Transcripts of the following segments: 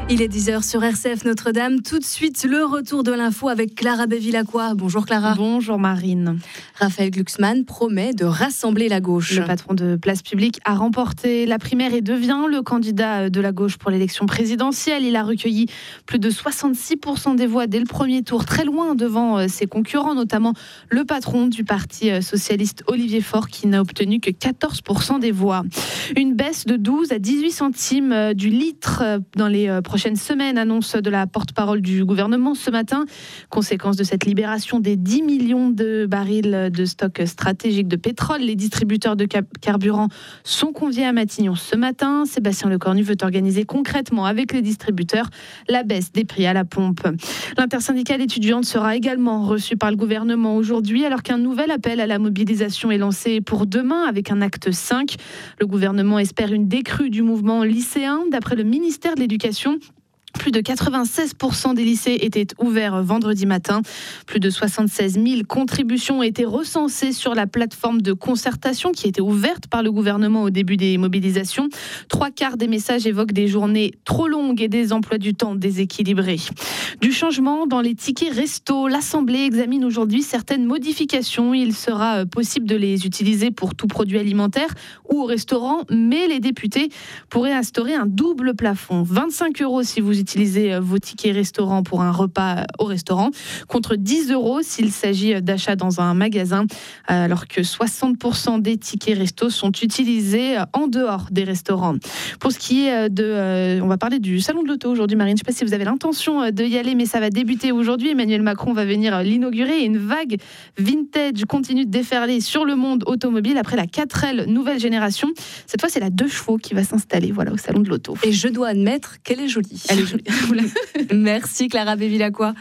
Il est 10h sur RCF Notre-Dame. Tout de suite, le retour de l'info avec Clara Bevilacqua. Bonjour Clara. Bonjour Marine. Raphaël Glucksmann promet de rassembler la gauche. Le patron de Place Publique a remporté la primaire et devient le candidat de la gauche pour l'élection présidentielle. Il a recueilli plus de 66% des voix dès le premier tour, très loin devant ses concurrents, notamment le patron du Parti socialiste Olivier Faure qui n'a obtenu que 14% des voix. Une baisse de 12 à 18 centimes du litre dans les prochaines semaines, annonce de la porte-parole du gouvernement ce matin. Conséquence de cette libération des 10 millions de barils de stock stratégique de pétrole, les distributeurs de carburant sont conviés à Matignon ce matin. Sébastien Lecornu veut organiser concrètement avec les distributeurs la baisse des prix à la pompe. L'intersyndicale étudiante sera également reçue par le gouvernement aujourd'hui, alors qu'un nouvel appel à la mobilisation est lancé pour demain avec un acte 5. Le gouvernement espère une décrue du mouvement lycéen. D'après le ministère de l'Éducation, plus de 96% des lycées étaient ouverts vendredi matin. Plus de 76 000 contributions ont été recensées sur la plateforme de concertation qui était ouverte par le gouvernement au début des mobilisations. 3/4 des messages évoquent des journées trop longues et des emplois du temps déséquilibrés. Du changement dans les tickets resto. L'Assemblée examine aujourd'hui certaines modifications. Il sera possible de les utiliser pour tout produit alimentaire ou au restaurant, mais les députés pourraient instaurer un double plafond. 25 € si vous utilisez vos tickets restaurant pour un repas au restaurant, contre 10 € s'il s'agit d'achats dans un magasin, alors que 60% des tickets resto sont utilisés en dehors des restaurants. Pour ce qui est on va parler du salon de l'auto aujourd'hui, Marine. Je ne sais pas si vous avez l'intention d'y aller, mais ça va débuter aujourd'hui. Emmanuel Macron va venir l'inaugurer et une vague vintage continue de déferler sur le monde automobile après la 4L nouvelle génération. Cette fois, c'est la 2 chevaux qui va s'installer au salon de l'auto. Et je dois admettre qu'elle est jolie. Elle est jolie. Merci Clara Bevilacqua.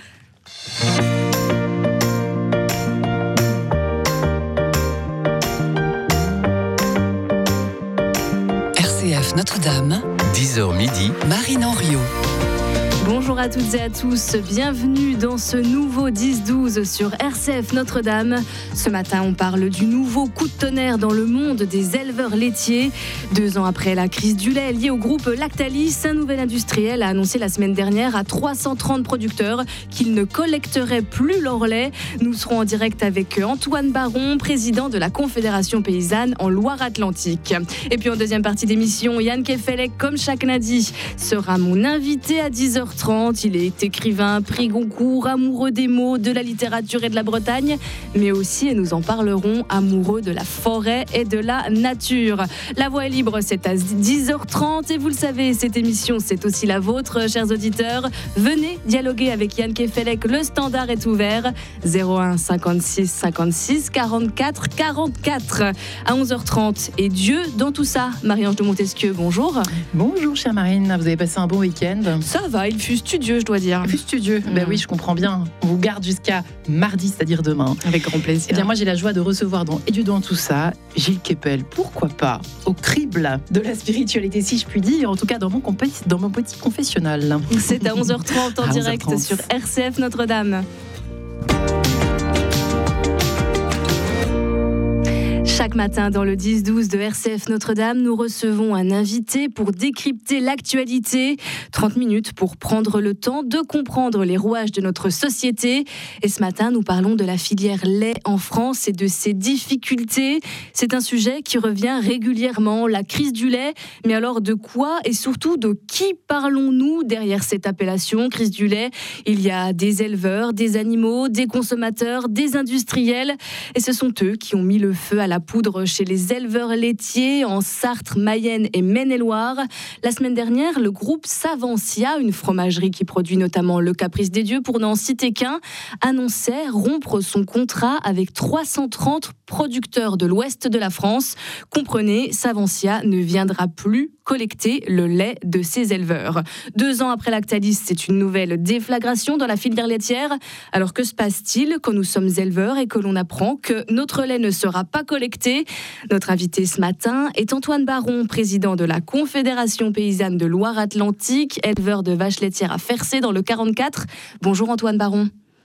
RCF Notre-Dame, 10h midi, Marine Henriot. Bonjour à toutes et à tous, bienvenue dans ce nouveau 10-12 sur RCF Notre-Dame. Ce matin, on parle du nouveau coup de tonnerre dans le monde des éleveurs laitiers. 2 ans après la crise du lait liée au groupe Lactalis, un nouvel industriel a annoncé la semaine dernière à 330 producteurs qu'ils ne collecteraient plus leur lait. Nous serons en direct avec Antoine Baron, président de la Confédération paysanne en Loire-Atlantique. Et puis en deuxième partie d'émission, Yann Kefelec, comme chaque lundi, sera mon invité à 10h30. Il est écrivain, prix Goncourt, amoureux des mots, de la littérature et de la Bretagne, mais aussi, et nous en parlerons, amoureux de la forêt et de la nature. La voix est libre, c'est à 10h30 et vous le savez, cette émission, c'est aussi la vôtre, chers auditeurs. Venez dialoguer avec Yann Kefelec, le standard est ouvert, 01 56 56 44 44. À 11h30, et Dieu dans tout ça. Marie-Ange de Montesquieu, bonjour. Bonjour chère Marine, vous avez passé un bon week-end? Ça va, il fut studieux, je dois dire. Il fut studieux, Ben oui, je comprends bien. On vous garde jusqu'à mardi, c'est-à-dire demain. Avec grand plaisir. Eh bien, moi, j'ai la joie de recevoir dans Et Dieu dans tout ça, Gilles Kepel. Pourquoi pas au crible de la spiritualité, si je puis dire, en tout cas dans mon petit confessionnal. C'est à 11h30 en direct 11h30. sur RCF Notre-Dame. Chaque matin, dans le 10-12 de RCF Notre-Dame, nous recevons un invité pour décrypter l'actualité. 30 minutes pour prendre le temps de comprendre les rouages de notre société. Et ce matin, nous parlons de la filière lait en France et de ses difficultés. C'est un sujet qui revient régulièrement, la crise du lait. Mais alors de quoi et surtout de qui parlons-nous derrière cette appellation, crise du lait? Il y a des éleveurs, des animaux, des consommateurs, des industriels. Et ce sont eux qui ont mis le feu à la poudre chez les éleveurs laitiers en Sarthe, Mayenne et Maine-et-Loire. La semaine dernière, le groupe Savencia, une fromagerie qui produit notamment le Caprice des Dieux pour n'en citer qu'un, annonçait rompre son contrat avec 330 producteurs de l'ouest de la France. Comprenez, Savencia ne viendra plus collecter le lait de ses éleveurs. 2 ans après Lactalis, c'est une nouvelle déflagration dans la filière laitière. Alors que se passe-t-il quand nous sommes éleveurs et que l'on apprend que notre lait ne sera pas collecté? Notre invité ce matin est Antoine Baron, président de la Confédération paysanne de Loire-Atlantique, éleveur de vaches laitières à Fercé dans le 44. Bonjour Antoine Baron.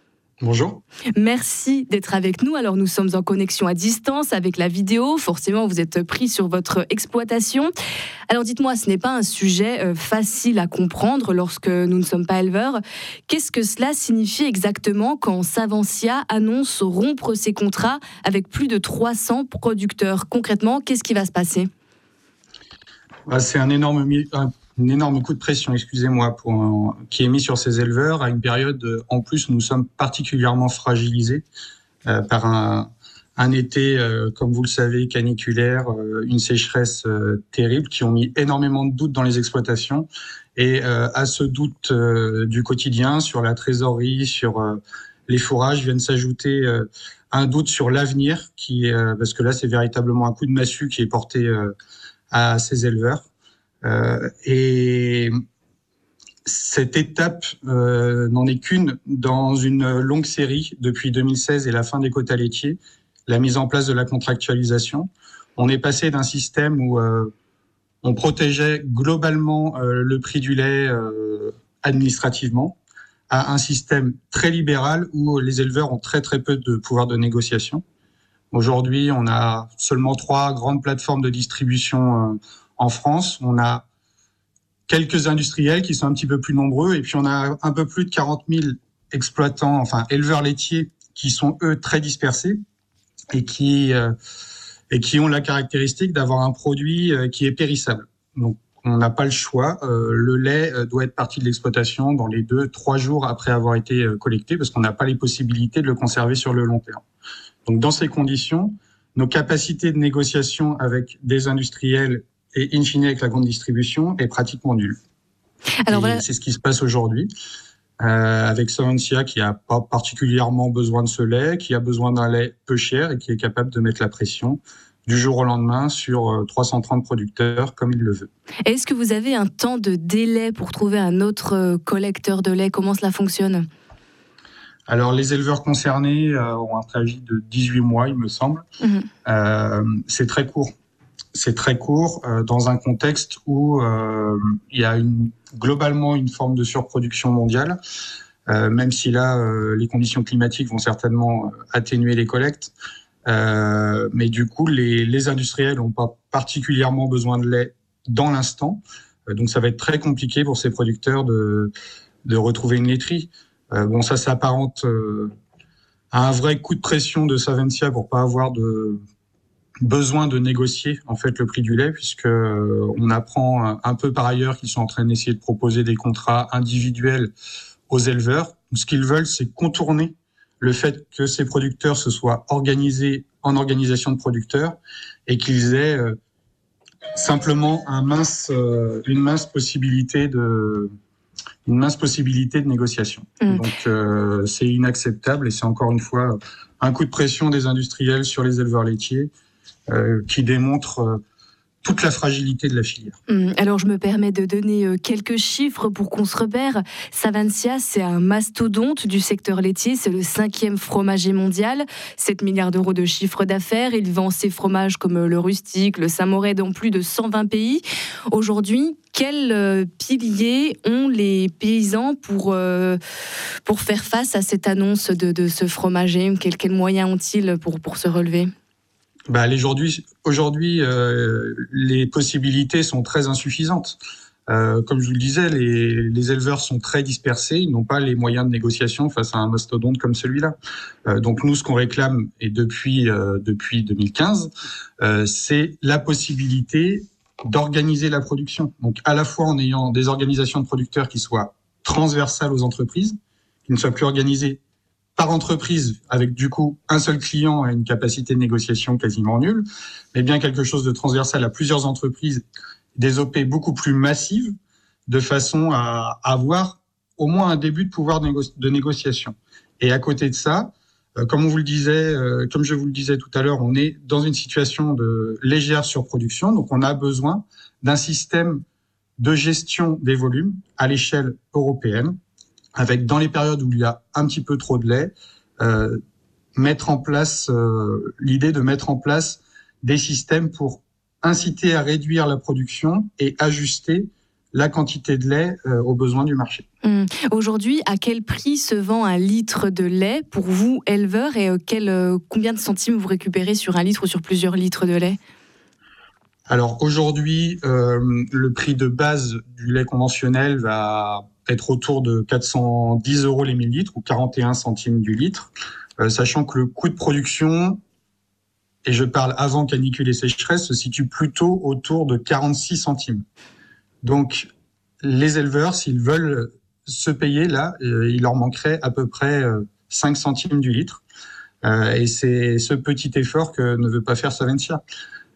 Bonjour. Merci d'être avec nous. Alors nous sommes en connexion à distance avec la vidéo. Forcément, vous êtes pris sur votre exploitation. Alors dites-moi, ce n'est pas un sujet facile à comprendre lorsque nous ne sommes pas éleveurs. Qu'est-ce que cela signifie exactement quand Savencia annonce rompre ses contrats avec plus de 300 producteurs ? Concrètement, qu'est-ce qui va se passer ? C'est un énorme coup de pression, qui est mis sur ces éleveurs à une période, en plus, nous sommes particulièrement fragilisés par un été, comme vous le savez, caniculaire, une sécheresse terrible, qui ont mis énormément de doutes dans les exploitations. Et à ce doute du quotidien, sur la trésorerie, sur les fourrages, viennent s'ajouter un doute sur l'avenir, parce que là, c'est véritablement un coup de massue qui est porté à ces éleveurs. Et cette étape n'en est qu'une dans une longue série depuis 2016 et la fin des quotas laitiers, la mise en place de la contractualisation. On est passé d'un système où on protégeait globalement le prix du lait administrativement à un système très libéral où les éleveurs ont très très peu de pouvoir de négociation. Aujourd'hui, on a seulement 3 grandes plateformes de distribution en France. On a quelques industriels qui sont un petit peu plus nombreux, et puis on a un peu plus de 40 000 exploitants, éleveurs laitiers, qui sont eux très dispersés et qui ont la caractéristique d'avoir un produit qui est périssable. Donc on n'a pas le choix. Le lait doit être parti de l'exploitation dans les 2-3 jours après avoir été collecté, parce qu'on n'a pas les possibilités de le conserver sur le long terme. Donc dans ces conditions, nos capacités de négociation avec des industriels et in fine avec la grande distribution est pratiquement nulle. Alors voilà. C'est ce qui se passe aujourd'hui avec Savencia, qui n'a pas particulièrement besoin de ce lait, qui a besoin d'un lait peu cher et qui est capable de mettre la pression du jour au lendemain sur 330 producteurs comme il le veut. Est-ce que vous avez un temps de délai pour trouver un autre collecteur de lait ? Comment cela fonctionne ? Alors, les éleveurs concernés ont un préavis de 18 mois, il me semble. C'est très court. C'est très court dans un contexte où il y a globalement une forme de surproduction mondiale, même si là, les conditions climatiques vont certainement atténuer les collectes. Mais du coup, les industriels n'ont pas particulièrement besoin de lait dans l'instant. Donc, ça va être très compliqué pour ces producteurs de retrouver une laiterie. Ça s'apparente à un vrai coup de pression de Savencia pour pas avoir besoin de négocier en fait le prix du lait, puisque on apprend un peu par ailleurs qu'ils sont en train d'essayer de proposer des contrats individuels aux éleveurs. Ce qu'ils veulent, c'est contourner le fait que ces producteurs se soient organisés en organisation de producteurs et qu'ils aient simplement une mince possibilité de négociation. Donc c'est inacceptable, et c'est encore une fois un coup de pression des industriels sur les éleveurs laitiers qui démontre toute la fragilité de la filière. Alors je me permets de donner quelques chiffres pour qu'on se repère. Savencia, c'est un mastodonte du secteur laitier, c'est le 5e fromager mondial, 7 milliards d'euros de chiffre d'affaires. Il vend ses fromages comme le rustique, le Saint-Maurey dans plus de 120 pays. Aujourd'hui, quels piliers ont les paysans pour faire face à cette annonce de ce fromager ? Quels moyens ont-ils pour se relever ? Aujourd'hui, les possibilités sont très insuffisantes. Comme je vous le disais, les éleveurs sont très dispersés, ils n'ont pas les moyens de négociation face à un mastodonte comme celui-là. Donc nous, ce qu'on réclame, et depuis 2015, c'est la possibilité d'organiser la production. Donc à la fois en ayant des organisations de producteurs qui soient transversales aux entreprises, qui ne soient plus organisées par entreprise, avec du coup un seul client et une capacité de négociation quasiment nulle, mais bien quelque chose de transversal à plusieurs entreprises, des OP beaucoup plus massives, de façon à avoir au moins un début de pouvoir de négociation. Et à côté de ça, comme je vous le disais tout à l'heure, on est dans une situation de légère surproduction, donc on a besoin d'un système de gestion des volumes à l'échelle européenne, avec, dans les périodes où il y a un petit peu trop de lait, l'idée de mettre en place des systèmes pour inciter à réduire la production et ajuster la quantité de lait aux besoins du marché. Aujourd'hui, à quel prix se vend un litre de lait pour vous, éleveurs, et combien de centimes vous récupérez sur un litre ou sur plusieurs litres de lait ? Alors aujourd'hui, le prix de base du lait conventionnel va être autour de 410 € les 1000 litres ou 41 centimes du litre, sachant que le coût de production, et je parle avant canicule et sécheresse, se situe plutôt autour de 46 centimes. Donc les éleveurs, s'ils veulent se payer là, il leur manquerait à peu près 5 centimes du litre. Et c'est ce petit effort que ne veut pas faire Savencia.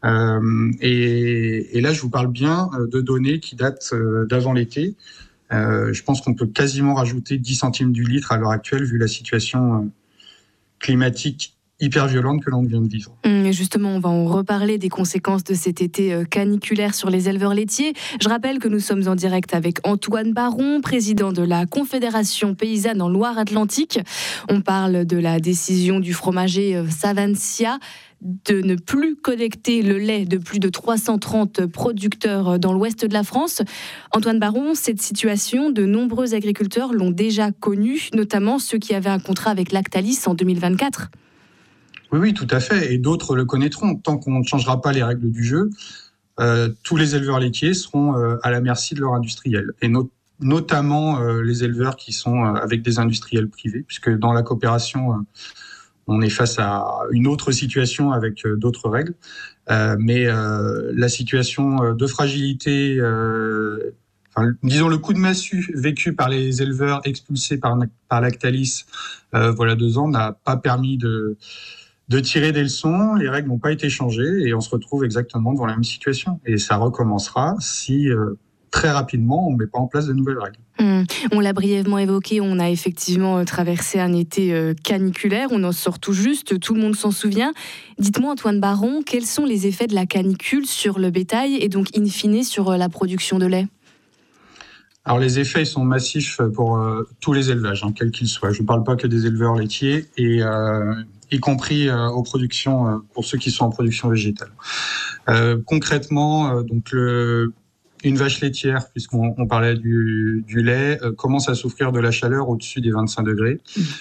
Et là, je vous parle bien de données qui datent d'avant l'été. Je pense qu'on peut quasiment rajouter 10 centimes du litre à l'heure actuelle, vu la situation climatique hyper violente que l'on vient de vivre. Justement, on va en reparler des conséquences de cet été caniculaire sur les éleveurs laitiers. Je rappelle que nous sommes en direct avec Antoine Baron, président de la Confédération paysanne en Loire-Atlantique. On parle de la décision du fromager Savencia de ne plus collecter le lait de plus de 330 producteurs dans l'ouest de la France. Antoine Baron, cette situation, de nombreux agriculteurs l'ont déjà connue, notamment ceux qui avaient un contrat avec Lactalis en 2024. Oui, tout à fait. Et d'autres le connaîtront. Tant qu'on ne changera pas les règles du jeu, tous les éleveurs laitiers seront à la merci de leurs industriels. Et notamment les éleveurs qui sont avec des industriels privés, puisque dans la coopération, on est face à une autre situation avec d'autres règles. Mais la situation de fragilité, disons le coup de massue vécu par les éleveurs expulsés par Lactalis voilà 2 ans n'a pas permis de tirer des leçons. Les règles n'ont pas été changées et on se retrouve exactement dans la même situation. Et ça recommencera si très rapidement on ne met pas en place de nouvelles règles. On l'a brièvement évoqué, on a effectivement traversé un été caniculaire, on en sort tout juste, tout le monde s'en souvient. Dites-moi Antoine Baron, quels sont les effets de la canicule sur le bétail et donc in fine sur la production de lait ? Alors les effets sont massifs pour tous les élevages, quels qu'ils soient. Je ne parle pas que des éleveurs laitiers, et y compris aux productions, pour ceux qui sont en production végétale. Concrètement, donc une vache laitière, puisqu'on parlait du lait, commence à souffrir de la chaleur au-dessus des 25 degrés.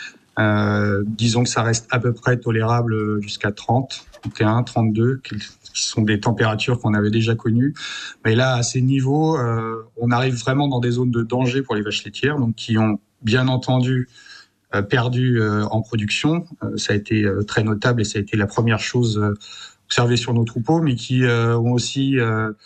Disons que ça reste à peu près tolérable jusqu'à 30, 31, 32, qui sont des températures qu'on avait déjà connues. Mais là, à ces niveaux, on arrive vraiment dans des zones de danger pour les vaches laitières, donc qui ont bien entendu perdu en production. Ça a été très notable et ça a été la première chose observée sur nos troupeaux, mais qui ont aussi...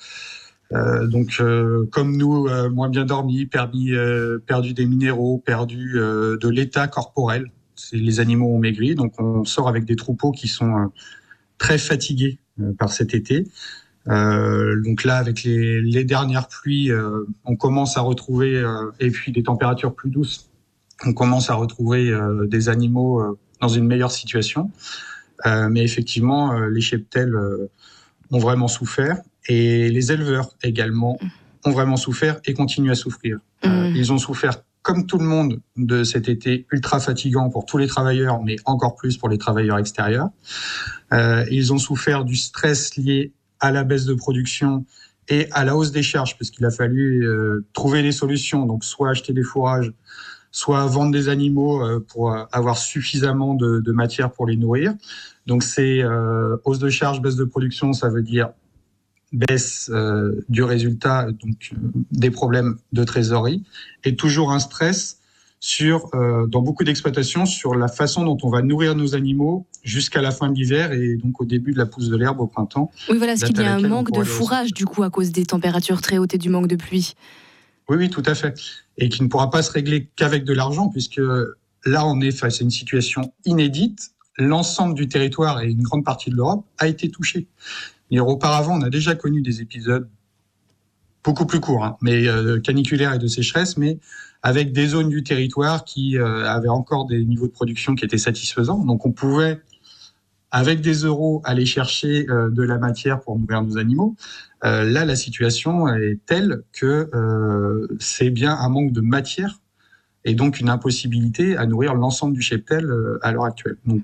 comme nous, moins bien dormi, perdu des minéraux, perdu de l'état corporel. Les animaux ont maigri, donc on sort avec des troupeaux qui sont très fatigués par cet été. Donc là, avec les dernières pluies, on commence à retrouver, et puis des températures plus douces, on commence à retrouver des animaux dans une meilleure situation. Mais effectivement, les cheptels ont vraiment souffert. Et les éleveurs également ont vraiment souffert et continuent à souffrir. Ils ont souffert, comme tout le monde, de cet été ultra fatigant pour tous les travailleurs, mais encore plus pour les travailleurs extérieurs. Ils ont souffert du stress lié à la baisse de production et à la hausse des charges, parce qu'il a fallu trouver des solutions, donc soit acheter des fourrages, soit vendre des animaux pour avoir suffisamment de matière pour les nourrir. Donc c'est hausse de charges, baisse de production, ça veut dire baisse du résultat, donc des problèmes de trésorerie, et toujours un stress dans beaucoup d'exploitations sur la façon dont on va nourrir nos animaux jusqu'à la fin de l'hiver et donc au début de la pousse de l'herbe au printemps. Oui, voilà, parce qu'il y a un manque de fourrage du coup à cause des températures très hautes et du manque de pluie. Oui, tout à fait. Et qui ne pourra pas se régler qu'avec de l'argent, puisque là, on est face à une situation inédite. L'ensemble du territoire et une grande partie de l'Europe a été touché. Et auparavant, on a déjà connu des épisodes beaucoup plus courts, mais caniculaires et de sécheresse, mais avec des zones du territoire qui avaient encore des niveaux de production qui étaient satisfaisants. Donc on pouvait, avec des euros, aller chercher de la matière pour nourrir nos animaux. Là, la situation est telle que c'est bien un manque de matière et donc une impossibilité à nourrir l'ensemble du cheptel à l'heure actuelle. Donc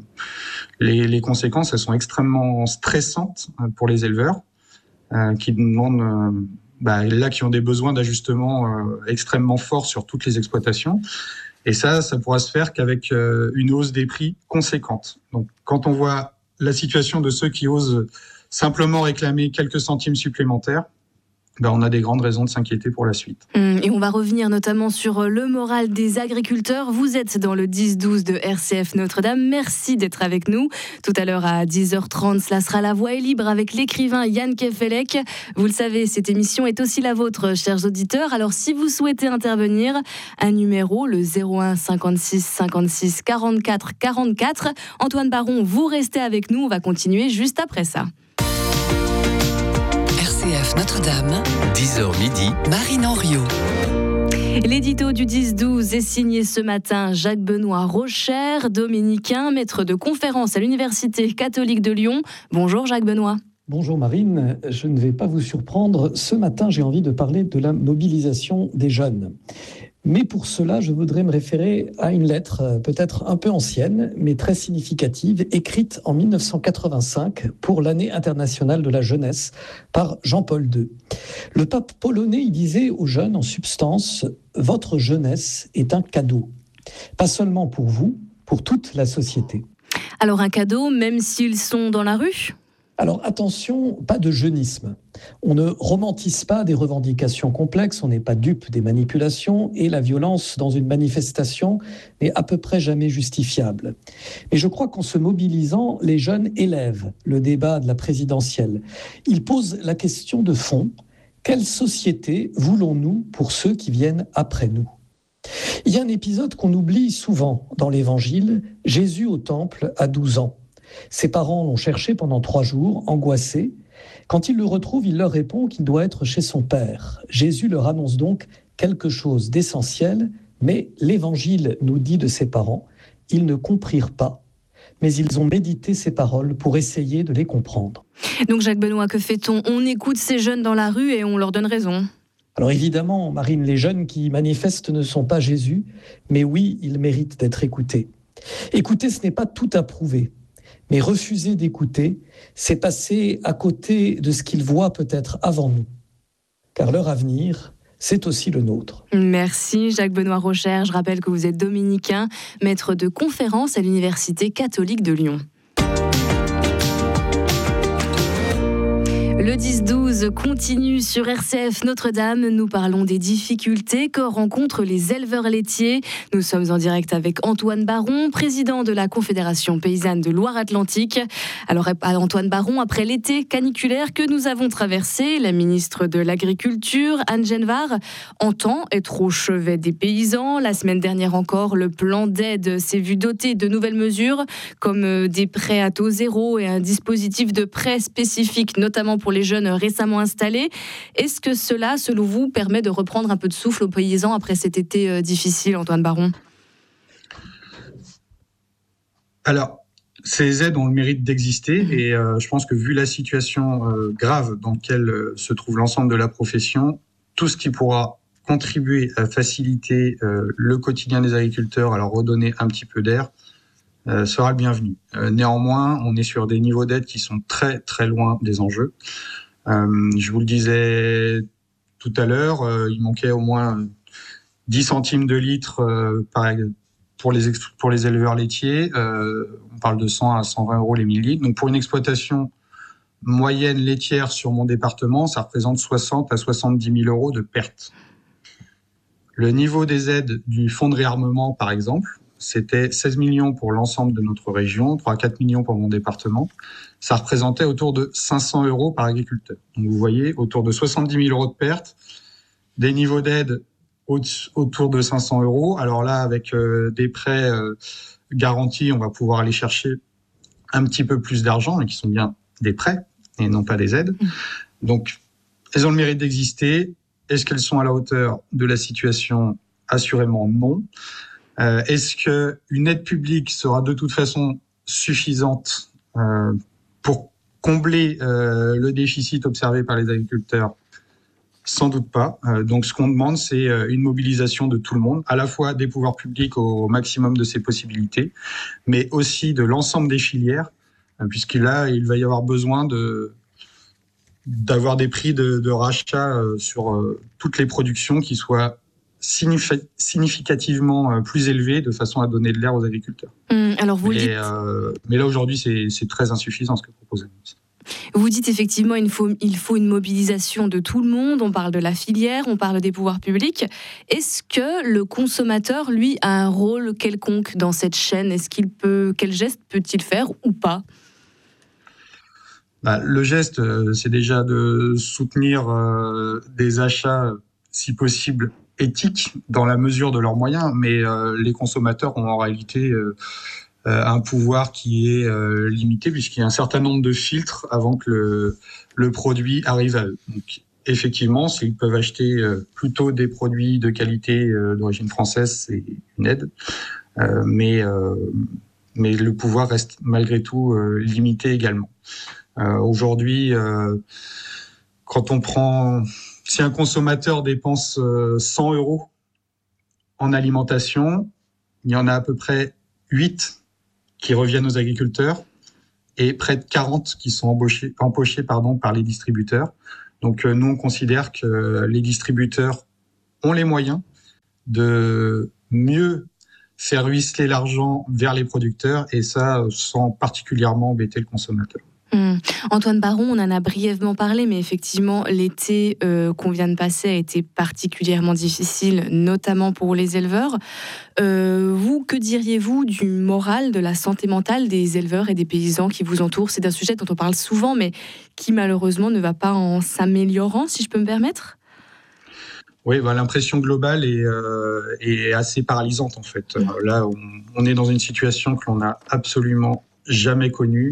les conséquences, elles sont extrêmement stressantes pour les éleveurs qui demandent là qui ont des besoins d'ajustement extrêmement forts sur toutes les exploitations. Et ça pourra se faire qu'avec une hausse des prix conséquente. Donc, quand on voit la situation de ceux qui osent simplement réclamer quelques centimes supplémentaires, on a des grandes raisons de s'inquiéter pour la suite. Et on va revenir notamment sur le moral des agriculteurs. Vous êtes dans le 10-12 de RCF Notre-Dame. Merci d'être avec nous. Tout à l'heure à 10h30, cela sera La Voix est libre avec l'écrivain Yann Kefelec. Vous le savez, cette émission est aussi la vôtre, chers auditeurs. Alors si vous souhaitez intervenir, un numéro, le 01 56 56 44 44. Antoine Baron, vous restez avec nous. On va continuer juste après ça. RCF Notre-Dame, 10h midi, Marine Henriot. L'édito du 10-12 est signé ce matin Jacques-Benoît Rocher, dominicain, maître de conférence à l'Université catholique de Lyon. Bonjour Jacques-Benoît. Bonjour Marine, je ne vais pas vous surprendre. Ce matin, j'ai envie de parler de la mobilisation des jeunes. Mais pour cela, je voudrais me référer à une lettre, peut-être un peu ancienne, mais très significative, écrite en 1985 pour l'année internationale de la jeunesse par Jean-Paul II. Le pape polonais y disait aux jeunes, en substance, « Votre jeunesse est un cadeau, pas seulement pour vous, pour toute la société. » Alors un cadeau, même s'ils sont dans la rue ? Alors attention, pas de jeunisme. On ne romantise pas des revendications complexes, on n'est pas dupe des manipulations et la violence dans une manifestation n'est à peu près jamais justifiable. Mais je crois qu'en se mobilisant, les jeunes élèvent le débat de la présidentielle. Ils posent la question de fond, quelle société voulons-nous pour ceux qui viennent après nous ? Il y a un épisode qu'on oublie souvent dans l'Évangile, Jésus au temple à 12 ans. Ses parents l'ont cherché pendant 3 jours, angoissés. Quand ils le retrouvent, il leur répond qu'il doit être chez son père. Jésus leur annonce donc quelque chose d'essentiel, mais l'Évangile nous dit de ses parents, ils ne comprirent pas, mais ils ont médité ces paroles pour essayer de les comprendre. Donc Jacques-Benoît, que fait-on ? On écoute ces jeunes dans la rue et on leur donne raison. Alors évidemment, Marine, les jeunes qui manifestent ne sont pas Jésus, mais oui, ils méritent d'être écoutés. Écouter, ce n'est pas tout approuver. Mais refuser d'écouter, c'est passer à côté de ce qu'ils voient peut-être avant nous. Car leur avenir, c'est aussi le nôtre. Merci Jacques-Benoît Rocher. Je rappelle que vous êtes dominicain, maître de conférence à l'Université catholique de Lyon. Le 10-12 continue sur RCF Notre-Dame. Nous parlons des difficultés que rencontrent les éleveurs laitiers. Nous sommes en direct avec Antoine Baron, président de la Confédération paysanne de Loire-Atlantique. Alors Antoine Baron, après l'été caniculaire que nous avons traversé, la ministre de l'Agriculture, Anne Genevard, entend être au chevet des paysans. La semaine dernière encore, le plan d'aide s'est vu doté de nouvelles mesures comme des prêts à taux zéro et un dispositif de prêt spécifique, notamment pour les jeunes récemment installés. Est-ce que cela, selon vous, permet de reprendre un peu de souffle aux paysans après cet été difficile, Antoine Baron ? Alors, ces aides ont le mérite d'exister et je pense que vu la situation grave dans laquelle se trouve l'ensemble de la profession, tout ce qui pourra contribuer à faciliter le quotidien des agriculteurs, à leur redonner un petit peu d'air, sera le bienvenu. Néanmoins, on est sur des niveaux d'aide qui sont très très loin des enjeux. Je vous le disais tout à l'heure, il manquait au moins 10 centimes de litre pour les éleveurs laitiers. On parle de 100 à 120 euros les 1000 litres. Donc pour une exploitation moyenne laitière sur mon département, ça représente 60 à 70 000 euros de pertes. Le niveau des aides du fonds de réarmement, par exemple, c'était 16 millions pour l'ensemble de notre région, 3 à 4 millions pour mon département. Ça représentait autour de 500 euros par agriculteur. Donc vous voyez, autour de 70 000 euros de pertes, des niveaux d'aide autour de 500 euros. Alors là, avec des prêts garantis, on va pouvoir aller chercher un petit peu plus d'argent, mais qui sont bien des prêts et non pas des aides. Donc, elles ont le mérite d'exister. Est-ce qu'elles sont à la hauteur de la situation ? Assurément non. Est-ce qu'une aide publique sera de toute façon suffisante pour combler le déficit observé par les agriculteurs ? Sans doute pas. Donc ce qu'on demande, c'est une mobilisation de tout le monde, à la fois des pouvoirs publics au maximum de ses possibilités, mais aussi de l'ensemble des filières, puisque là, il va y avoir besoin d'avoir des prix de rachat sur toutes les productions qui soient significativement plus élevés, de façon à donner de l'air aux agriculteurs. Alors vous mais là, aujourd'hui, c'est très insuffisant ce que propose la ministre. Vous dites effectivement il faut une mobilisation de tout le monde, on parle de la filière, on parle des pouvoirs publics. Est-ce que le consommateur, lui, a un rôle quelconque dans cette chaîne ? Quel geste peut-il faire ou pas ? Le geste, c'est déjà de soutenir des achats, si possible, éthiques, dans la mesure de leurs moyens, mais les consommateurs ont en réalité un pouvoir qui est limité, puisqu'il y a un certain nombre de filtres avant que le produit arrive à eux. Donc, effectivement, s'ils peuvent acheter plutôt des produits de qualité d'origine française, c'est une aide, mais le pouvoir reste malgré tout limité également. Aujourd'hui, si un consommateur dépense 100 € en alimentation, il y en a à peu près 8 qui reviennent aux agriculteurs et près de 40 qui sont empochés par les distributeurs. Donc nous, on considère que les distributeurs ont les moyens de mieux faire ruisseler l'argent vers les producteurs, et ça sans particulièrement embêter le consommateur. Antoine Baron, on en a brièvement parlé, mais effectivement, l'été qu'on vient de passer a été particulièrement difficile, notamment pour les éleveurs. Vous, que diriez-vous du moral, de la santé mentale des éleveurs et des paysans qui vous entourent ? C'est un sujet dont on parle souvent, mais qui malheureusement ne va pas en s'améliorant, si je peux me permettre ? Oui, l'impression globale est assez paralysante en fait. Là, on est dans une situation que l'on n'a absolument jamais connue.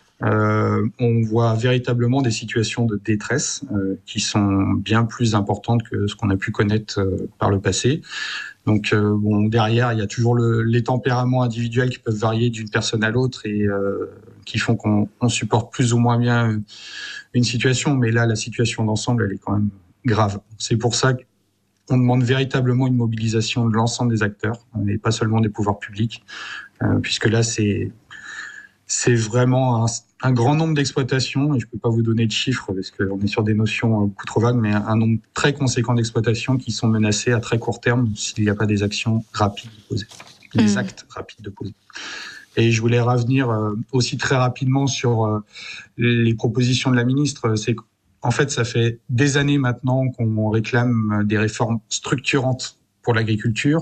On voit véritablement des situations de détresse qui sont bien plus importantes que ce qu'on a pu connaître par le passé. Donc derrière, il y a toujours les tempéraments individuels qui peuvent varier d'une personne à l'autre et qui font qu'on supporte plus ou moins bien une situation. Mais là, la situation d'ensemble, elle est quand même grave. C'est pour ça qu'on demande véritablement une mobilisation de l'ensemble des acteurs et pas seulement des pouvoirs publics, puisque là, c'est vraiment un grand nombre d'exploitations, et je ne peux pas vous donner de chiffres parce qu'on est sur des notions beaucoup trop vagues, mais un nombre très conséquent d'exploitations qui sont menacées à très court terme s'il n'y a pas des actions rapides de poser, des actes rapides de poser. Et je voulais revenir aussi très rapidement sur les propositions de la ministre. C'est qu'en fait, ça fait des années maintenant qu'on réclame des réformes structurantes pour l'agriculture,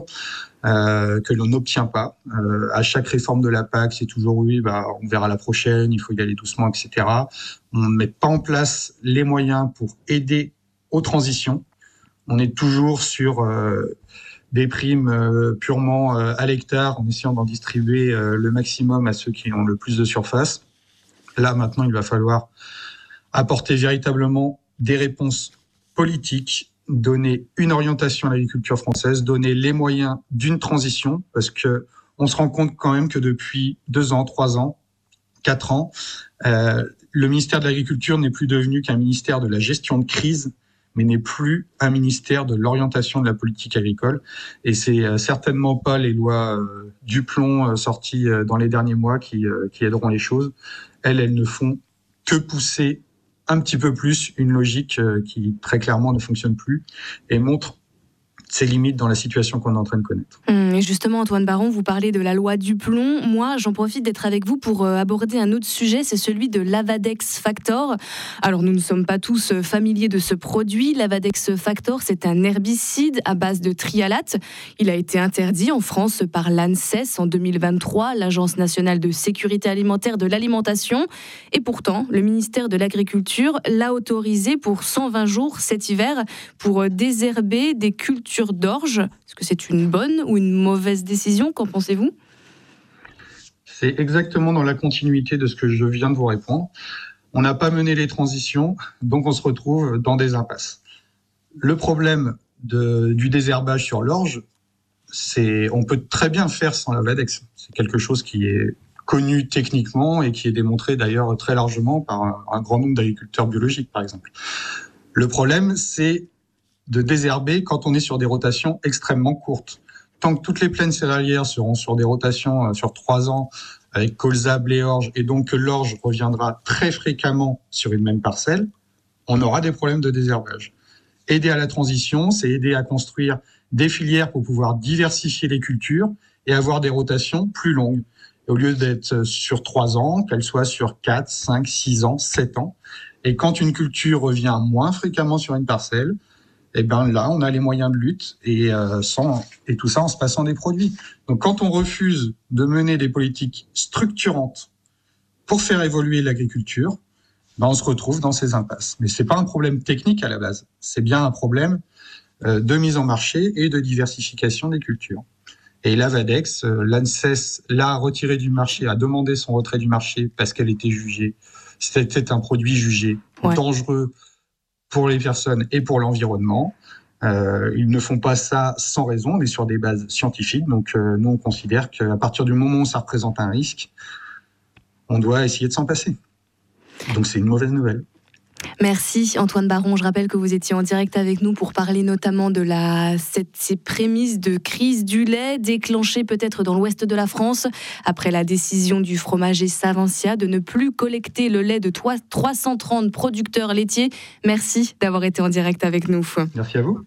que l'on n'obtient pas. À chaque réforme de la PAC, c'est toujours oui, on verra la prochaine, il faut y aller doucement, etc. On ne met pas en place les moyens pour aider aux transitions. On est toujours sur des primes purement à l'hectare, en essayant d'en distribuer le maximum à ceux qui ont le plus de surface. Là, maintenant, il va falloir apporter véritablement des réponses politiques, donner une orientation à l'agriculture française, donner les moyens d'une transition, parce que on se rend compte quand même que depuis 2 ans, 3 ans, 4 ans, le ministère de l'Agriculture n'est plus devenu qu'un ministère de la gestion de crise, mais n'est plus un ministère de l'orientation de la politique agricole. Et c'est certainement pas les lois Duplon sorties dans les derniers mois qui aideront les choses. Elles ne font que pousser un petit peu plus une logique qui très clairement ne fonctionne plus et montre ses limites dans la situation qu'on est en train de connaître. Et justement, Antoine Baron, vous parlez de la loi Duplon. Moi, j'en profite d'être avec vous pour aborder un autre sujet, c'est celui de l'Avadex Factor. Alors, nous ne sommes pas tous familiers de ce produit. L'Avadex Factor, c'est un herbicide à base de trialate. Il a été interdit en France par l'ANSES en 2023, l'Agence nationale de sécurité alimentaire de l'alimentation. Et pourtant, le ministère de l'Agriculture l'a autorisé pour 120 jours cet hiver pour désherber des cultures d'orge. Est-ce que c'est une bonne ou une mauvaise décision ? Qu'en pensez-vous ? C'est exactement dans la continuité de ce que je viens de vous répondre. On n'a pas mené les transitions, donc on se retrouve dans des impasses. Le problème du désherbage sur l'orge, on peut très bien faire sans l'Avadex. C'est quelque chose qui est connu techniquement et qui est démontré d'ailleurs très largement par un grand nombre d'agriculteurs biologiques, par exemple. Le problème, c'est de désherber quand on est sur des rotations extrêmement courtes. Tant que toutes les plaines céréalières seront sur des rotations sur 3 ans avec colza, blé, orge, et donc que l'orge reviendra très fréquemment sur une même parcelle, on aura des problèmes de désherbage. Aider à la transition, c'est aider à construire des filières pour pouvoir diversifier les cultures et avoir des rotations plus longues. Et au lieu d'être sur 3 ans, qu'elle soit sur 4, 5, 6 ans, 7 ans. Et quand une culture revient moins fréquemment sur une parcelle, eh ben là, on a les moyens de lutte et tout ça en se passant des produits. Donc, quand on refuse de mener des politiques structurantes pour faire évoluer l'agriculture, ben on se retrouve dans ces impasses. Mais c'est pas un problème technique à la base. C'est bien un problème de mise en marché et de diversification des cultures. Et la Vadex, l'ANSES l'a retiré du marché, a demandé son retrait du marché parce qu'elle était jugée. C'était un produit jugé dangereux pour les personnes et pour l'environnement. Ils ne font pas ça sans raison, mais sur des bases scientifiques. Donc, nous, on considère qu'à partir du moment où ça représente un risque, on doit essayer de s'en passer. Donc, c'est une mauvaise nouvelle. Merci Antoine Baron. Je rappelle que vous étiez en direct avec nous pour parler notamment de ces prémices de crise du lait déclenchées peut-être dans l'ouest de la France après la décision du fromager Savencia de ne plus collecter le lait de 330 producteurs laitiers. Merci d'avoir été en direct avec nous. Merci à vous.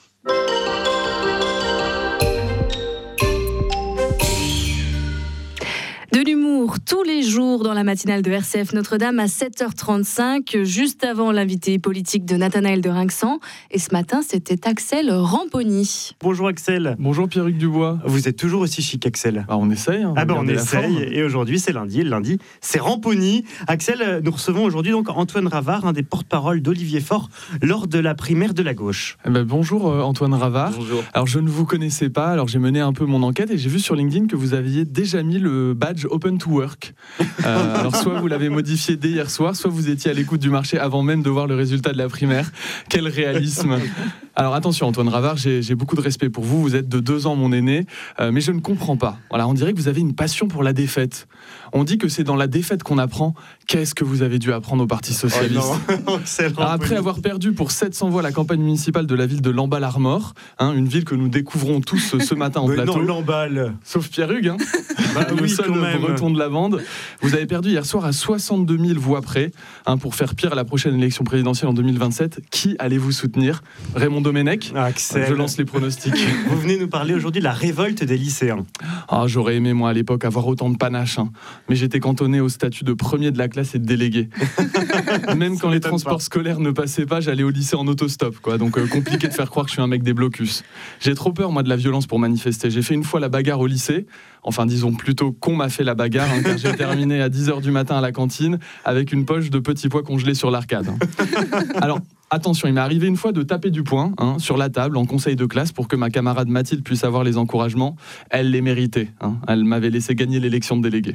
De l'humour tous les jours dans la matinale de RCF Notre-Dame à 7h35, juste avant l'invité politique de Nathanaël de Rinxan. Et ce matin, c'était Axel Ramponi. Bonjour Axel. Bonjour Pierruc Dubois. Vous êtes toujours aussi chic, Axel. On essaye. On essaye. Et aujourd'hui, c'est lundi. Et le lundi, c'est Ramponi. Axel, nous recevons aujourd'hui donc Antoine Ravard, un des porte-parole d'Olivier Faure, lors de la primaire de la gauche. Bonjour Antoine Ravard. Bonjour. Alors je ne vous connaissais pas, alors j'ai mené un peu mon enquête et j'ai vu sur LinkedIn que vous aviez déjà mis le badge Open to Work. Alors soit vous l'avez modifié dès hier soir, soit vous étiez à l'écoute du marché avant même de voir le résultat de la primaire. Quel réalisme. Alors attention Antoine Ravard, j'ai beaucoup de respect pour vous, vous êtes de 2 ans mon aîné, mais je ne comprends pas. Voilà, on dirait que vous avez une passion pour la défaite. On dit que c'est dans la défaite qu'on apprend. Qu'est-ce que vous avez dû apprendre au Parti Socialiste ? Alors, après avoir perdu pour 700 voix la campagne municipale de la ville de Lamballe-Armor, une ville que nous découvrons tous ce matin en plateau. Non, Lamballe. Sauf Pierruc, le seul breton de la bande. Vous avez perdu hier soir à 62 000 voix près, pour faire pire à la prochaine élection présidentielle en 2027. Qui allez-vous soutenir ? Raymond Domenech ? Axel. Je lance les pronostics. Vous venez nous parler aujourd'hui de la révolte des lycéens. J'aurais aimé, moi, à l'époque, avoir autant de panache. Mais j'étais cantonné au statut de premier de la classe et de délégué. Même quand les transports scolaires ne passaient pas, j'allais au lycée en autostop, quoi. Donc compliqué de faire croire que je suis un mec des blocus. J'ai trop peur, moi, de la violence pour manifester. J'ai fait une fois la bagarre au lycée. Enfin, disons plutôt qu'on m'a fait la bagarre, car j'ai terminé à 10h du matin à la cantine avec une poche de petits pois congelés sur l'arcade. Alors, attention, il m'est arrivé une fois de taper du poing sur la table en conseil de classe pour que ma camarade Mathilde puisse avoir les encouragements. Elle les méritait. Elle m'avait laissé gagner l'élection de délégué.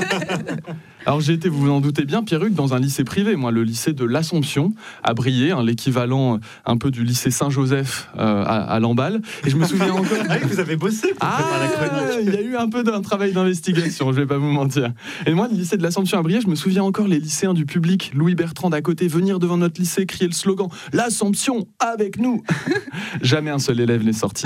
Alors j'ai été, vous vous en doutez bien, Pierruc, dans un lycée privé, moi, le lycée de l'Assomption, à Briey, l'équivalent un peu du lycée Saint-Joseph à Lamballe. Et je me souviens encore... Vous avez bossé pour préparer la chronique. Il y a eu un peu d'un travail d'investigation, je vais pas vous mentir. Et moi, le lycée de l'Assomption à Briey, je me souviens encore les lycéens du public, Louis Bertrand d'à côté, venir devant notre lycée, crier le slogan « L'Assomption, avec nous !» Jamais un seul élève n'est sorti.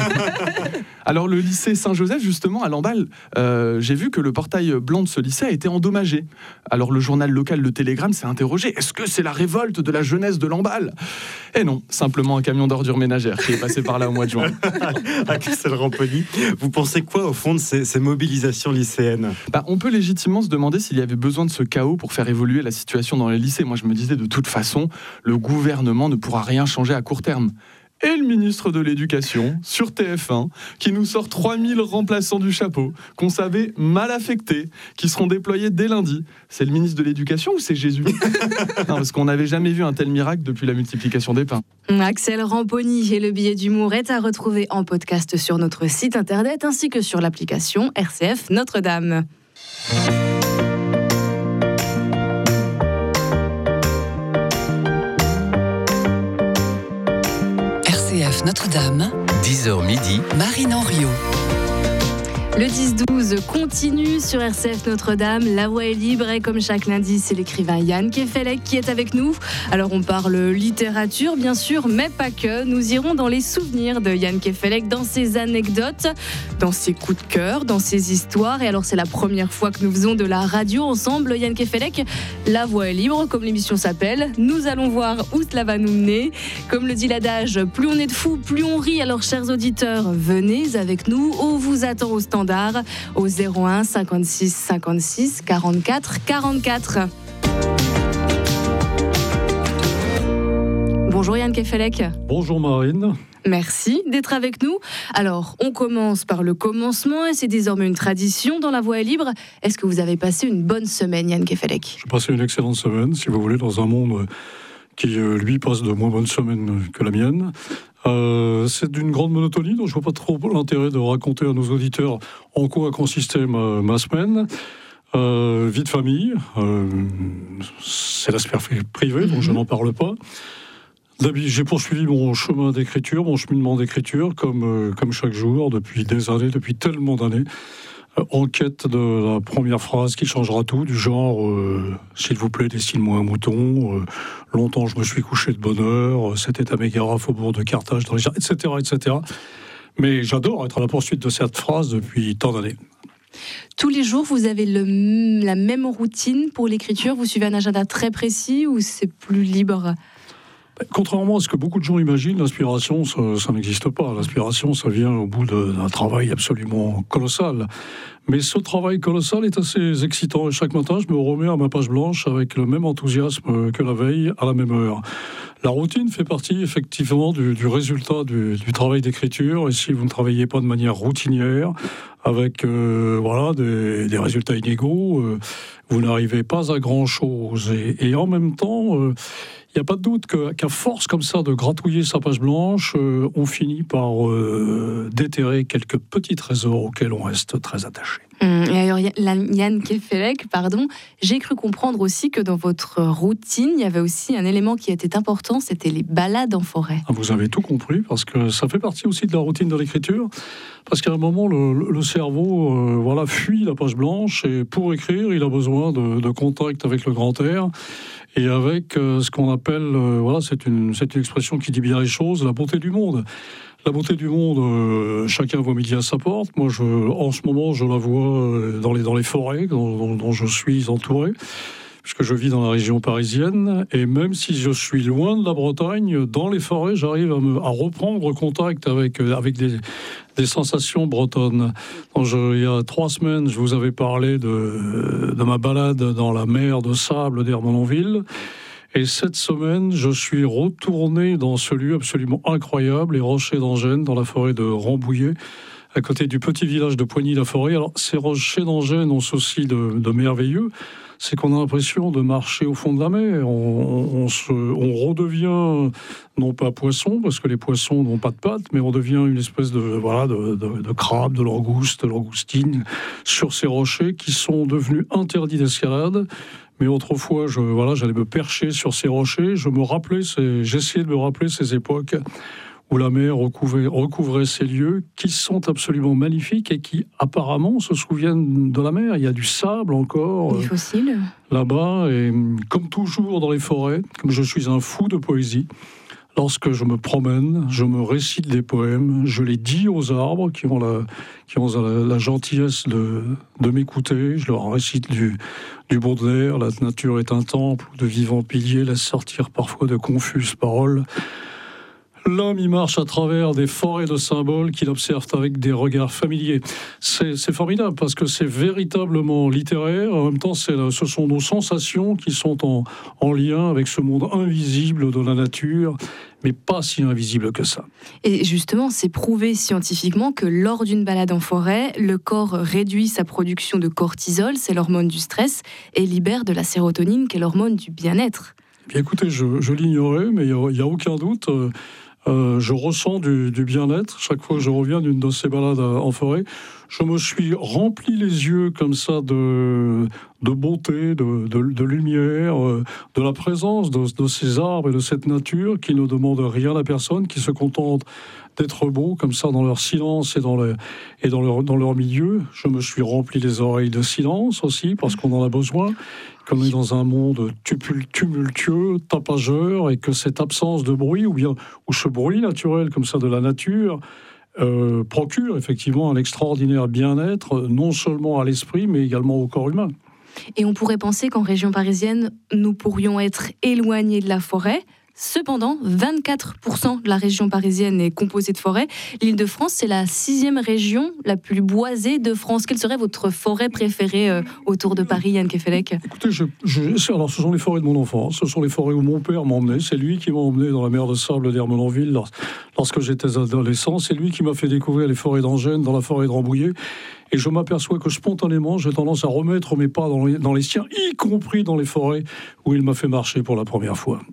Alors le lycée Saint-Joseph, justement, à Lamballe, j'ai vu que le portail blanc de ce lycée a été endommagé. Alors le journal local Le Télégramme s'est interrogé, est-ce que c'est la révolte de la jeunesse de Lamballe ? Et non, simplement un camion d'ordures ménagères qui est passé par là au mois de juin. Axel Ramponi, vous pensez quoi au fond de ces mobilisations lycéennes ? On peut légitimement se demander s'il y avait besoin de ce chaos pour faire évoluer la situation dans les lycées. Moi je me disais de toute façon, le gouvernement ne pourra rien changer à court terme. Et le ministre de l'Éducation, sur TF1, qui nous sort 3000 remplaçants du chapeau, qu'on savait mal affectés, qui seront déployés dès lundi. C'est le ministre de l'Éducation ou c'est Jésus ? Non, parce qu'on n'avait jamais vu un tel miracle depuis la multiplication des pains. Axel Ramponi et le billet d'humour est à retrouver en podcast sur notre site internet ainsi que sur l'application RCF Notre-Dame. RCF Notre-Dame, 10h midi, Marine Henriot. Le 10-12 continue sur RCF Notre-Dame. La voix est libre et comme chaque lundi, c'est l'écrivain Yann Kefelec qui est avec nous. Alors on parle littérature bien sûr, mais pas que. Nous irons dans les souvenirs de Yann Kefelec, dans ses anecdotes, dans ses coups de cœur, dans ses histoires. Et alors c'est la première fois que nous faisons de la radio ensemble. Yann Kefelec, la voix est libre comme l'émission s'appelle. Nous allons voir où cela va nous mener. Comme le dit l'adage, plus on est de fous, plus on rit. Alors chers auditeurs, venez avec nous. On vous attend au standard au 01 56 56 44 44. Bonjour Yann Kefelec. Bonjour Marine. Merci d'être avec nous. Alors, on commence par le commencement et c'est désormais une tradition dans La Voix est libre. Est-ce que vous avez passé une bonne semaine, Yann Kefelec ? J'ai passé une excellente semaine, si vous voulez, dans un monde qui, lui, passe de moins bonnes semaines que la mienne. C'est d'une grande monotonie, donc je ne vois pas trop l'intérêt de raconter à nos auditeurs en quoi a consisté ma semaine. Vie de famille, c'est l'aspect privé, donc je n'en parle pas. J'ai poursuivi mon chemin d'écriture, mon cheminement d'écriture, comme chaque jour, depuis des années, depuis tellement d'années, en quête de la première phrase qui changera tout, du genre « S'il vous plaît, dessine-moi un mouton »,« Longtemps je me suis couché de bonne heure »,« C'était à Mégara, faubourg de Carthage », etc., etc. Mais j'adore être à la poursuite de cette phrase depuis tant d'années. Tous les jours, vous avez la même routine pour l'écriture ? Vous suivez un agenda très précis ou c'est plus libre ? Contrairement à ce que beaucoup de gens imaginent, l'inspiration, ça n'existe pas. L'inspiration, ça vient au bout d'un travail absolument colossal. Mais ce travail colossal est assez excitant. Et chaque matin, je me remets à ma page blanche avec le même enthousiasme que la veille, à la même heure. La routine fait partie, effectivement, du résultat du travail d'écriture. Et si vous ne travaillez pas de manière routinière, avec des résultats inégaux, vous n'arrivez pas à grand-chose. Et en même temps... il n'y a pas de doute qu'à force comme ça de gratouiller sa page blanche, on finit par déterrer quelques petits trésors auxquels on reste très attaché. Et alors, Yann Kefelec, j'ai cru comprendre aussi que dans votre routine, il y avait aussi un élément qui était important, c'était les balades en forêt. Vous avez tout compris, parce que ça fait partie aussi de la routine de l'écriture, parce qu'à un moment, le cerveau fuit la page blanche, et pour écrire, il a besoin de contact avec le grand air, et avec ce qu'on appelle, c'est une expression qui dit bien les choses, la beauté du monde. La beauté du monde, chacun voit midi à sa porte. Moi, en ce moment, je la vois dans les forêts dont je suis entouré, puisque je vis dans la région parisienne. Et même si je suis loin de la Bretagne, dans les forêts, j'arrive à reprendre contact avec des sensations bretonnes. Il y a 3 semaines, je vous avais parlé de ma balade dans la mer de sable d'Ermenonville. Et cette semaine, je suis retourné dans ce lieu absolument incroyable, les Rochers d'Angennes, dans la forêt de Rambouillet, à côté du petit village de Poigny-la-Forêt. Alors, ces Rochers d'Angennes ont ceci de merveilleux, c'est qu'on a l'impression de marcher au fond de la mer. On redevient, non pas poisson, parce que les poissons n'ont pas de pattes, mais on devient une espèce de crabe, de langouste, de langoustine, sur ces rochers qui sont devenus interdits d'escalade. Mais autrefois, j'allais me percher sur ces rochers. J'essayais de me rappeler ces époques où la mer recouvrait ces lieux qui sont absolument magnifiques et qui apparemment se souviennent de la mer. Il y a du sable encore. Des fossiles. Là-bas. Et comme toujours dans les forêts, comme je suis un fou de poésie, lorsque je me promène, je me récite des poèmes, je les dis aux arbres qui ont la gentillesse de m'écouter, je leur récite du Baudelaire, la nature est un temple où de vivants piliers laissent sortir parfois de confuses paroles. L'homme y marche à travers des forêts de symboles qu'il observe avec des regards familiers. C'est formidable parce que c'est véritablement littéraire. En même temps, ce sont nos sensations qui sont en lien avec ce monde invisible de la nature, mais pas si invisible que ça. Et justement, c'est prouvé scientifiquement que lors d'une balade en forêt, le corps réduit sa production de cortisol, c'est l'hormone du stress, et libère de la sérotonine, qui est l'hormone du bien-être. Bien, écoutez, je l'ignorais, mais il n'y a aucun doute. Je ressens du bien-être chaque fois que je reviens d'une de ces balades en forêt. je me suis rempli les yeux comme ça de beauté, de lumière, de la présence de ces arbres et de cette nature qui ne demandent rien à personne, qui se contentent d'être beaux comme ça dans leur silence et dans leur milieu. Je me suis rempli les oreilles de silence aussi, parce qu'on en a besoin, qu'on est dans un monde tumultueux, tapageur, et que cette absence de bruit, ou ce bruit naturel comme ça de la nature, procure effectivement un extraordinaire bien-être, non seulement à l'esprit, mais également au corps humain. Et on pourrait penser qu'en région parisienne, nous pourrions être éloignés de la forêt. Cependant, 24% de la région parisienne est composée de forêts. L'Île-de-France, c'est la 6e région la plus boisée de France. Quelle serait votre forêt préférée autour de Paris, Yann Kefelec ? Écoutez, alors ce sont les forêts de mon enfance. Ce sont les forêts où mon père m'a emmené. C'est lui qui m'a emmené dans la mer de sable d'Ermenonville lorsque j'étais adolescent. C'est lui qui m'a fait découvrir les forêts d'Angennes, dans la forêt de Rambouillet. Et je m'aperçois que spontanément, j'ai tendance à remettre mes pas dans les siens, y compris dans les forêts où il m'a fait marcher pour la première fois.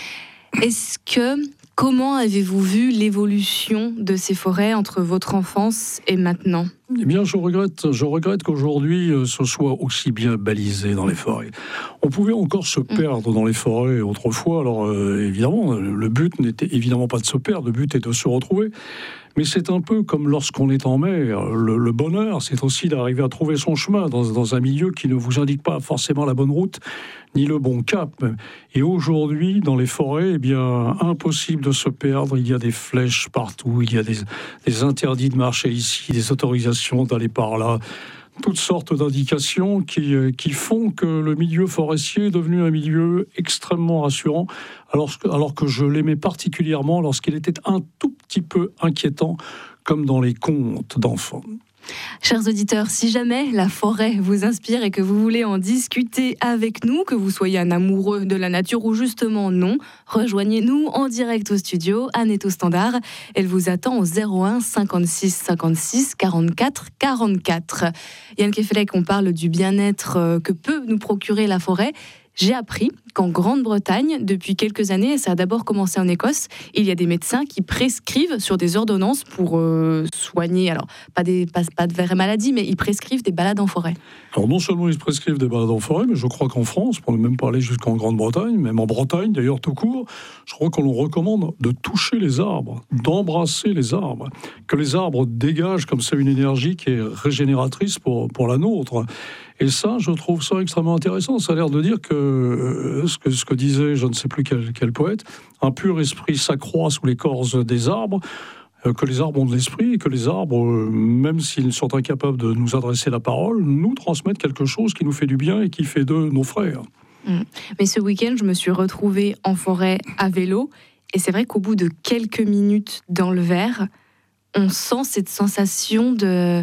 Comment avez-vous vu l'évolution de ces forêts entre votre enfance et maintenant ? Eh bien, je regrette qu'aujourd'hui, ce soit aussi bien balisé dans les forêts. On pouvait encore se perdre dans les forêts autrefois. Alors, évidemment, le but n'était évidemment pas de se perdre, le but est de se retrouver. Mais c'est un peu comme lorsqu'on est en mer. Le bonheur, c'est aussi d'arriver à trouver son chemin dans un milieu qui ne vous indique pas forcément la bonne route, ni le bon cap. Et aujourd'hui, dans les forêts, eh bien, impossible de se perdre. Il y a des flèches partout, il y a des interdits de marcher ici, des autorisations d'aller par là. Toutes sortes d'indications qui font que le milieu forestier est devenu un milieu extrêmement rassurant, alors que je l'aimais particulièrement lorsqu'il était un tout petit peu inquiétant, comme dans les contes d'enfants. Chers auditeurs, si jamais la forêt vous inspire et que vous voulez en discuter avec nous, que vous soyez un amoureux de la nature ou justement non, rejoignez-nous en direct au studio. Anne est au standard. Elle vous attend au 01 56 56 44 44. Yann Kefelec, on parle du bien-être que peut nous procurer la forêt. J'ai appris qu'en Grande-Bretagne, depuis quelques années, et ça a d'abord commencé en Écosse, il y a des médecins qui prescrivent sur des ordonnances pour soigner, alors pas de vraies maladies, mais ils prescrivent des balades en forêt. Alors non seulement ils prescrivent des balades en forêt, mais je crois qu'en France, pour ne même pas aller jusqu'en Grande-Bretagne, même en Bretagne d'ailleurs tout court, je crois qu'on leur recommande de toucher les arbres, d'embrasser les arbres, que les arbres dégagent comme ça une énergie qui est régénératrice pour la nôtre. Et ça, je trouve ça extrêmement intéressant. Ça a l'air de dire que ce que disait, je ne sais plus quel poète, un pur esprit s'accroît sous l'écorce des arbres, que les arbres ont de l'esprit et que les arbres, même s'ils sont incapables de nous adresser la parole, nous transmettent quelque chose qui nous fait du bien et qui fait d'eux nos frères. Mais ce week-end, je me suis retrouvée en forêt à vélo et c'est vrai qu'au bout de quelques minutes dans le vert, on sent cette sensation de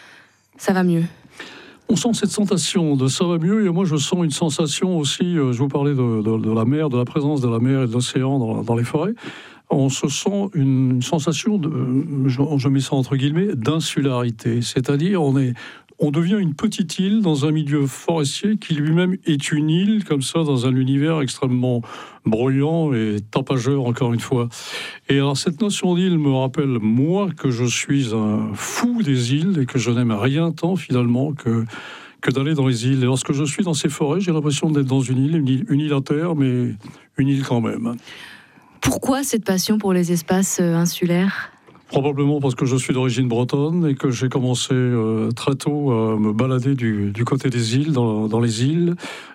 « ça va mieux ». On sent cette sensation de ça va mieux, et moi je sens une sensation aussi, je vous parlais de la mer, de la présence de la mer et de l'océan dans les forêts. On se sent une sensation je mets ça entre guillemets, d'insularité, c'est-à-dire on devient une petite île dans un milieu forestier qui lui-même est une île, comme ça, dans un univers extrêmement bruyant et tapageur, encore une fois. Et alors, cette notion d'île me rappelle, moi, que je suis un fou des îles et que je n'aime rien tant, finalement, que d'aller dans les îles. Et lorsque je suis dans ces forêts, j'ai l'impression d'être dans une île à terre, mais une île quand même. Pourquoi cette passion pour les espaces insulaires ? Probablement parce que je suis d'origine bretonne et que j'ai commencé très tôt à me balader du côté des îles, dans les îles,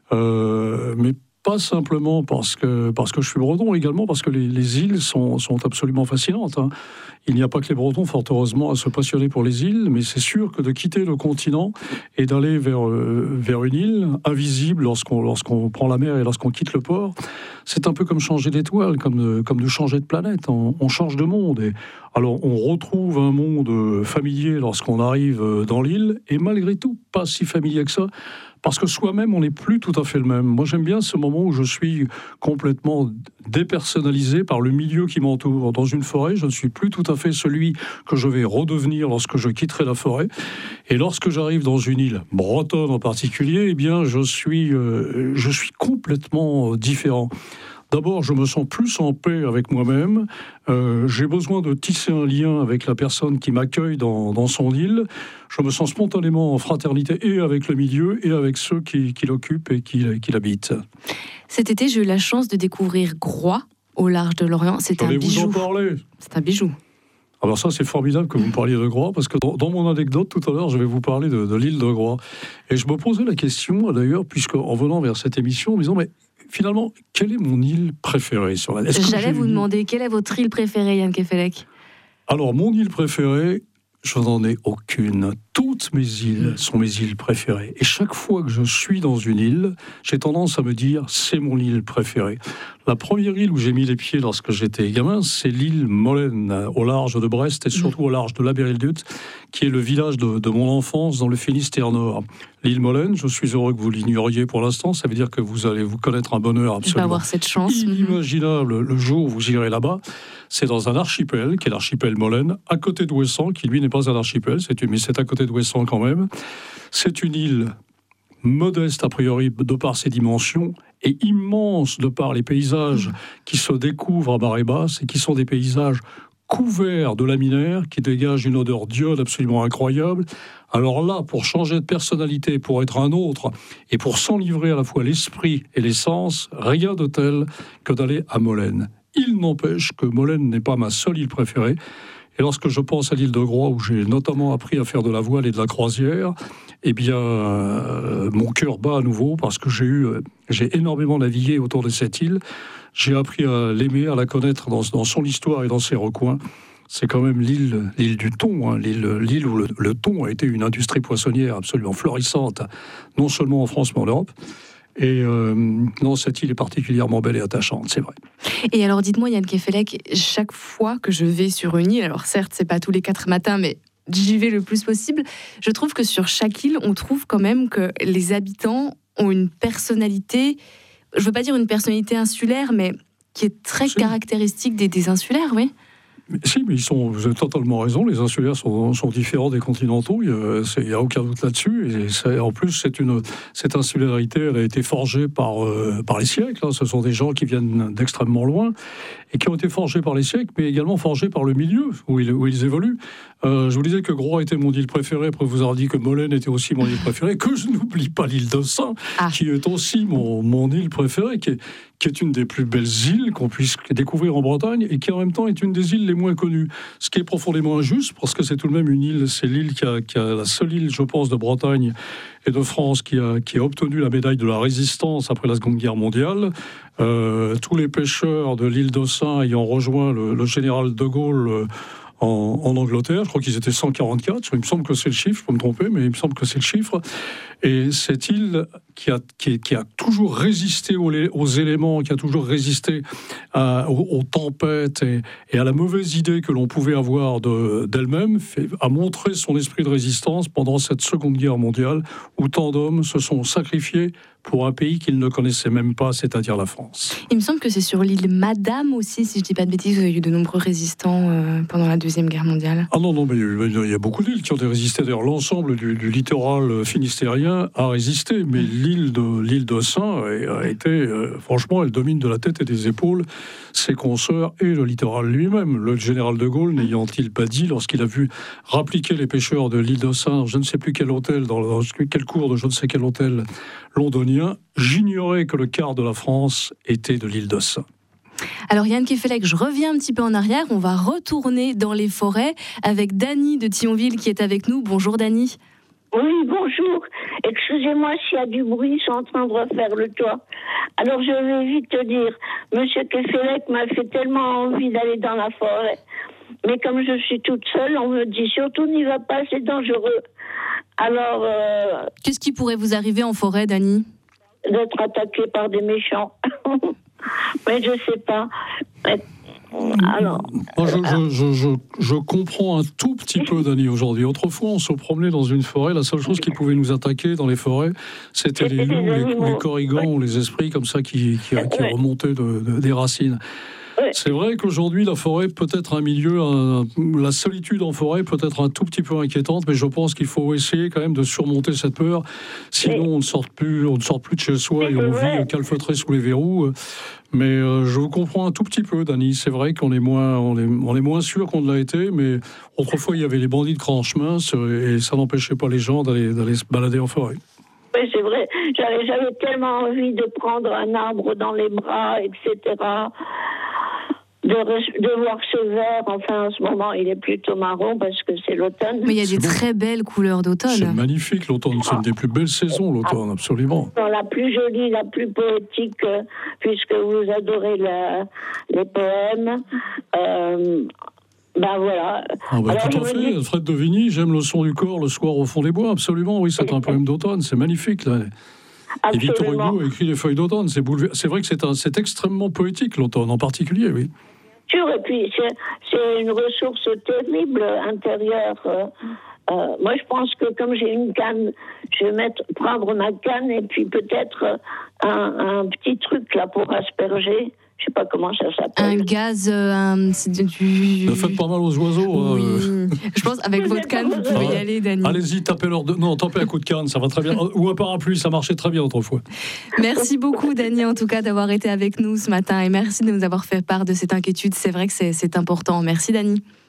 mais pas simplement parce que je suis breton, également parce que les îles sont absolument fascinantes. Hein. Il n'y a pas que les Bretons, fort heureusement, à se passionner pour les îles, mais c'est sûr que de quitter le continent et d'aller vers une île invisible lorsqu'on prend la mer et lorsqu'on quitte le port, c'est un peu comme changer d'étoile, comme de changer de planète. On change de monde. Et alors, on retrouve un monde familier lorsqu'on arrive dans l'île, et malgré tout, pas si familier que ça, parce que soi-même, on n'est plus tout à fait le même. Moi, j'aime bien ce moment où je suis complètement dépersonnalisé par le milieu qui m'entoure. Dans une forêt, je ne suis plus tout à fait celui que je vais redevenir lorsque je quitterai la forêt. Et lorsque j'arrive dans une île bretonne en particulier, eh bien, je suis complètement différent. D'abord, je me sens plus en paix avec moi-même. J'ai besoin de tisser un lien avec la personne qui m'accueille dans son île. Je me sens spontanément en fraternité et avec le milieu et avec ceux qui l'occupent et qui l'habitent. Cet été, j'ai eu la chance de découvrir Groix, au large de l'Orient. C'est un bijou. Vous en parler. C'est un bijou. Alors ça, c'est formidable que vous me parliez de Groix, parce que dans mon anecdote tout à l'heure, je vais vous parler de l'île de Groix. Et je me posais la question, d'ailleurs, puisque en venant vers cette émission, en me disant, mais finalement, quelle est mon île préférée sur la... J'allais vous demander, quelle est votre île préférée, Yann Kefelec? Alors, mon île préférée, je n'en ai aucune. Toutes mes îles sont mes îles préférées. Et chaque fois que je suis dans une île, j'ai tendance à me dire, c'est mon île préférée. La première île où j'ai mis les pieds lorsque j'étais gamin, c'est l'île Molène, au large de Brest et surtout au large de La Bérildute, qui est le village de mon enfance dans le Finistère Nord. L'île Molène, je suis heureux que vous l'ignoriez pour l'instant, ça veut dire que vous allez vous connaître un bonheur absolument avoir cette chance. Inimaginable le jour où vous irez là-bas. C'est dans un archipel, qui est l'archipel Molène, à côté d'Ouessant, qui lui n'est pas un archipel, mais c'est à côté d'Ouessant quand même. C'est une île modeste a priori de par ses dimensions et immense de par les paysages qui se découvrent à marée basse et qui sont des paysages couverts de laminaires qui dégagent une odeur d'iode absolument incroyable. Alors là, pour changer de personnalité, pour être un autre et pour s'enivrer à la fois l'esprit et les sens, rien de tel que d'aller à Molène. Il n'empêche que Molène n'est pas ma seule île préférée. Et lorsque je pense à l'île de Groix, où j'ai notamment appris à faire de la voile et de la croisière, eh bien, mon cœur bat à nouveau parce que j'ai énormément navigué autour de cette île. J'ai appris à l'aimer, à la connaître dans son histoire et dans ses recoins. C'est quand même l'île du thon, hein, l'île où le thon a été une industrie poissonnière absolument florissante, non seulement en France mais en Europe. Et non, cette île est particulièrement belle et attachante, c'est vrai. Et alors dites-moi Yann Kefelec, chaque fois que je vais sur une île, alors certes c'est pas tous les 4 matins, mais j'y vais le plus possible, je trouve que sur chaque île, on trouve quand même que les habitants ont une personnalité, je veux pas dire une personnalité insulaire, mais qui est très caractéristique des insulaires, oui. Si, mais vous avez totalement raison, les insulaires sont différents des continentaux, il n'y a aucun doute là-dessus. Et en plus, cette insularité, elle a été forgée par les siècles. Hein. Ce sont des gens qui viennent d'extrêmement loin et qui ont été forgés par les siècles, mais également forgés par le milieu où ils évoluent. Je vous disais que Groix était mon île préférée, après vous avez dit que Molène était aussi mon île préférée, que je n'oublie pas l'île d'Ossat, qui est aussi mon île préférée, qui est une des plus belles îles qu'on puisse découvrir en Bretagne et qui en même temps est une des îles les moins connues. Ce qui est profondément injuste, parce que c'est tout de même une île, c'est l'île qui a la seule île, je pense, de Bretagne et de France qui a obtenu la médaille de la résistance après la Seconde Guerre mondiale. Tous les pêcheurs de l'île d'Ossat ayant rejoint le général de Gaulle en Angleterre, je crois qu'ils étaient 144, il me semble que c'est le chiffre, je peux me tromper, mais il me semble que c'est le chiffre. Et cette île qui a toujours résisté aux éléments, qui a toujours résisté aux tempêtes et à la mauvaise idée que l'on pouvait avoir d'elle-même, a montré son esprit de résistance pendant cette Seconde Guerre mondiale, où tant d'hommes se sont sacrifiés pour un pays qu'ils ne connaissaient même pas, c'est-à-dire la France. Il me semble que c'est sur l'île Madame aussi, si je ne dis pas de bêtises, il y a eu de nombreux résistants pendant la Deuxième Guerre mondiale. Ah non, mais il y a beaucoup d'îles qui ont résisté. D'ailleurs, l'ensemble du littoral finistérien a résisté, mais l'île d'Ossat a été, franchement, elle domine de la tête et des épaules ses consoeurs et le littoral lui-même. Le général de Gaulle n'ayant-il pas dit, lorsqu'il a vu rappliquer les pêcheurs de l'île d'Ossat, je ne sais plus quel hôtel, dans quel cours de je ne sais quel hôtel londonien, j'ignorais que le quart de la France était de l'île d'Ossat. Alors Yann Kefelec, je reviens un petit peu en arrière, on va retourner dans les forêts avec Dany de Thionville qui est avec nous. Bonjour Dany. Oui, bonjour. Excusez-moi s'il y a du bruit, je suis en train de refaire le toit. Alors je vais vite te dire, Monsieur Kefelec m'a fait tellement envie d'aller dans la forêt. Mais comme je suis toute seule, on me dit surtout n'y va pas, c'est dangereux. Alors... Qu'est-ce qui pourrait vous arriver en forêt, Dany ? D'être attaqué par des méchants. Mais je sais pas. Alors, je comprends un tout petit peu, Dany, aujourd'hui. Autrefois, on se promenait dans une forêt. La seule chose qui pouvait nous attaquer dans les forêts, c'était les loups, les corrigans ou les esprits comme ça qui remontaient des racines. C'est vrai qu'aujourd'hui, la forêt peut être un milieu, la solitude en forêt peut être un tout petit peu inquiétante, mais je pense qu'il faut essayer quand même de surmonter cette peur. Sinon, on ne sort plus de chez soi et on vit calfeutré sous les verrous. Mais je vous comprends un tout petit peu, Dany. C'est vrai qu'on est moins sûr qu'on l'a été, mais autrefois, il y avait les bandits de cran-chemin et ça n'empêchait pas les gens d'aller se balader en forêt. Oui, c'est vrai. J'avais tellement envie de prendre un arbre dans les bras, etc. De voir ce vert. Enfin, en ce moment, il est plutôt marron parce que c'est l'automne. Mais il y a des très belles couleurs d'automne. C'est magnifique, l'automne. C'est une des plus belles saisons, l'automne, absolument. La plus jolie, la plus poétique, puisque vous adorez les poèmes. Ben voilà. Tout à fait. Fred de Vigny, j'aime le son du corps le soir au fond des bois. Absolument, oui, c'est un poème d'automne. C'est magnifique, là. Et Victor Hugo a écrit Les Feuilles d'automne. C'est vrai que c'est extrêmement poétique, l'automne, en particulier, oui. Et puis, c'est une ressource terrible intérieure. Moi, je pense que comme j'ai une canne, je vais prendre ma canne et puis peut-être un petit truc là pour asperger. Je sais pas comment ça s'appelle. Un gaz, Ça fait pas mal aux oiseaux. Oui. Je pense avec votre canne, vous pouvez y aller, Dany. Allez-y, tapez un coup de canne, ça va très bien. Ou un parapluie, ça marchait très bien autrefois. Merci beaucoup, Dany, en tout cas, d'avoir été avec nous ce matin et merci de nous avoir fait part de cette inquiétude. C'est vrai que c'est important. Merci, Dany.